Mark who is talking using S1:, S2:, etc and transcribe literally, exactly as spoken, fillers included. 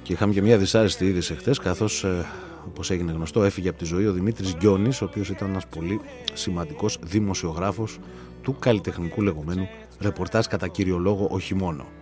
S1: Και είχαμε και μια δυσάρεστη είδηση χθες, καθώς, ε, όπως έγινε γνωστό, έφυγε από τη ζωή ο Δημήτρης Γκιόνης, ο οποίος ήταν ένας πολύ σημαντικός δημοσιογράφος του καλλιτεχνικού λεγόμενου ρεπορτάζ κατά κύριο λόγο, όχι μόνο.